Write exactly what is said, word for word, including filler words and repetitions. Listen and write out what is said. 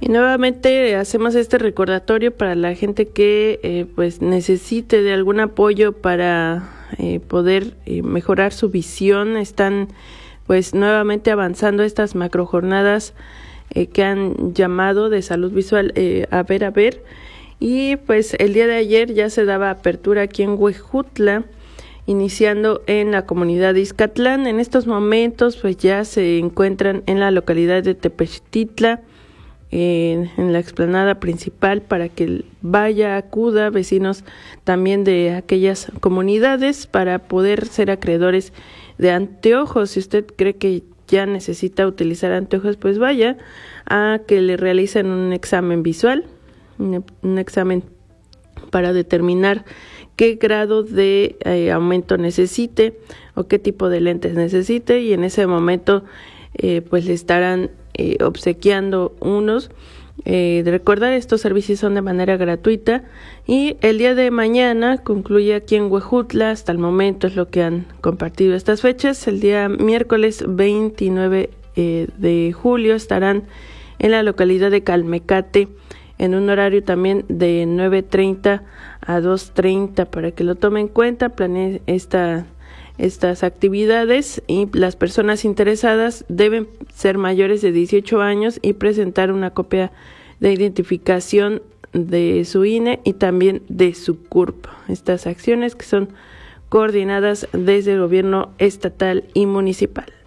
Y nuevamente hacemos este recordatorio para la gente que eh, pues necesite de algún apoyo para eh, poder eh, mejorar su visión. Están pues nuevamente avanzando estas macrojornadas eh, que han llamado de salud visual eh, a ver a ver. Y pues el día de ayer ya se daba apertura aquí en Huejutla, iniciando en la comunidad de Izcatlán. En estos momentos pues ya se encuentran en la localidad de Tepextitla, en, en la explanada principal, para que vaya, acuda, vecinos también de aquellas comunidades, para poder ser acreedores de anteojos. Si usted cree que ya necesita utilizar anteojos, pues vaya a que le realicen un examen visual, un, un examen para determinar qué grado de eh, aumento necesite o qué tipo de lentes necesite, y en ese momento eh, pues le estarán eh, obsequiando unos. Eh, de recordar, estos servicios son de manera gratuita y el día de mañana concluye aquí en Huejutla. Hasta el momento es lo que han compartido estas fechas. El día miércoles veintinueve eh, de julio estarán en la localidad de Calmecate en un horario también de nueve treinta a dos treinta, para que lo tomen en cuenta, planeen esta, estas actividades, y las personas interesadas deben ser mayores de dieciocho años y presentar una copia de identificación de su I N E y también de su C U R P. Estas acciones que son coordinadas desde el gobierno estatal y municipal.